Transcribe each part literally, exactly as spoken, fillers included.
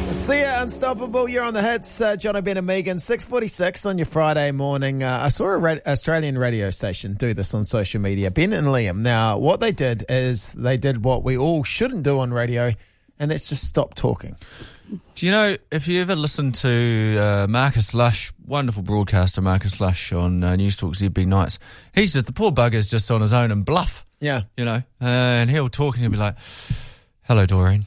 See ya, Unstoppable. You're on the hits. Uh, John O'Ben and Megan, six forty-six on your Friday morning. Uh, I saw a ra- Australian radio station do this on social media, Ben and Liam. Now, what they did is they did what we all shouldn't do on radio, and that's just stop talking. Do you know, if you ever listen to uh, Marcus Lush, wonderful broadcaster Marcus Lush on uh, News Talk Z B Nights, he's just, the poor bugger's just on his own and bluff. Yeah. You know, uh, and he'll talk and he'll be like, hello, Doreen.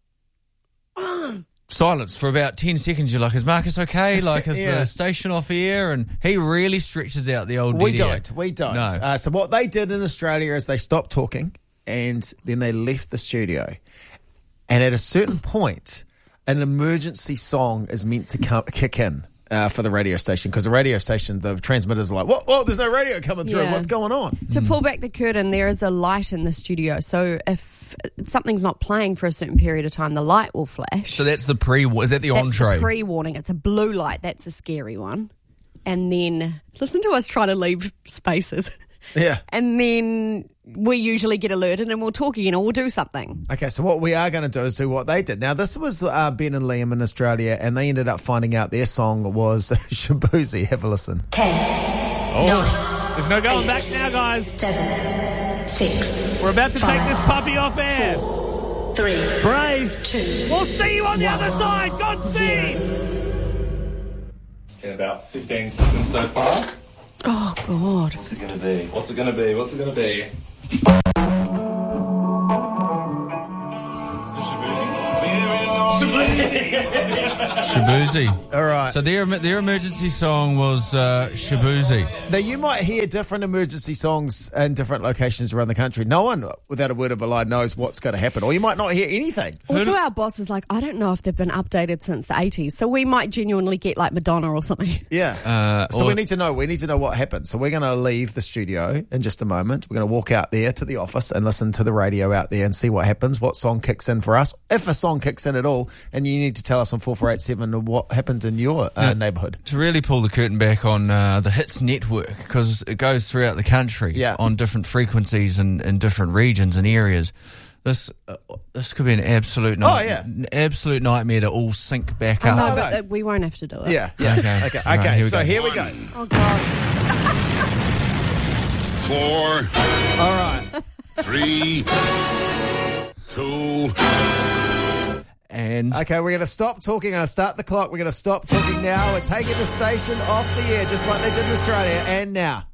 Silence for about ten seconds. You're like, is Marcus okay? Like, is yeah. the station off air? And he really stretches out the old We dead don't. air. We don't. No. Uh, so what they did in Australia is they stopped talking and then they left the studio. And at a certain point, an emergency song is meant to come, kick in uh, for the radio station, because the radio station, the transmitters are like, whoa, whoa, there's no radio coming through. Yeah. What's going on? To pull back the curtain, there is a light in the studio. So if something's not playing for a certain period of time, the light will flash. So that's the pre, is that the That's entree? the pre-warning. It's a blue light. That's a scary one. And then listen to us try to leave spaces. Yeah. And then we usually get alerted and we'll talk again or we'll do something. Okay, so what we are going to do is do what they did. Now, this was uh, Ben and Liam in Australia, and they ended up finding out their song was Shabuzi. Have a listen. Ten. Oh, Nine, there's no going eight, back now, guys. Seven. Six. We're about to five, take this puppy off air. Four, three. Brace. Two. We'll see you on the one, other side. Godspeed. In about fifteen seconds so far. Oh, God. What's it going to be? What's it going to be? What's it going to be? Shabuzi. All right. So their their emergency song was uh, Shabuzi. Now, you might hear different emergency songs in different locations around the country. No one, without a word of a lie, knows what's going to happen. Or you might not hear anything. Also, our boss is like, I don't know if they've been updated since the eighties. So we might genuinely get like Madonna or something. Yeah. Uh, so or- we need to know. We need to know what happened. So we're going to leave the studio in just a moment. We're going to walk out there to the office and listen to the radio out there and see what happens, what song kicks in for us, if a song kicks in at all. And you need to tell us on four four eight seven what happened in your uh, Yeah. neighbourhood. To really pull the curtain back on uh, the Hits Network, because it goes throughout the country Yeah. on different frequencies and in different regions and areas. This uh, this could be an absolute Oh, night- yeah. an absolute nightmare to all sync back I up. know, no. but uh, we won't have to do it. Yeah. Yeah. Okay. Okay. All right, Okay. here we so go. here we go. Oh, God. Four, All right. three, two. And Okay, we're going to stop talking. I'm going to start the clock. We're going to stop talking now. We're taking the station off the air, just like they did in Australia. And now.